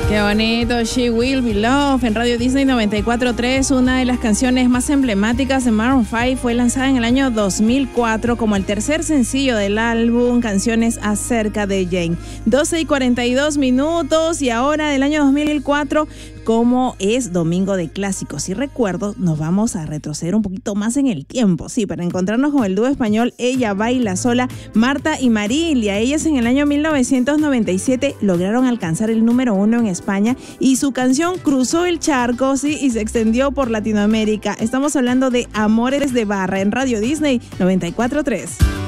Qué bonito, She Will Be Loved en Radio Disney 94.3, una de las canciones más emblemáticas de Maroon 5, fue lanzada en el año 2004 como el tercer sencillo del álbum Canciones acerca de Jane. 12:42 y ahora del año 2004, como es domingo de clásicos y recuerdos, nos vamos a retroceder un poquito más en el tiempo, sí, para encontrarnos con el dúo español Ella Baila Sola, Marta y Marilia. Ellas en el año 1997 lograron alcanzar el número 1 en España y su canción cruzó el charco, sí, y se extendió por Latinoamérica. Estamos hablando de Amores de Barra en Radio Disney 94.3.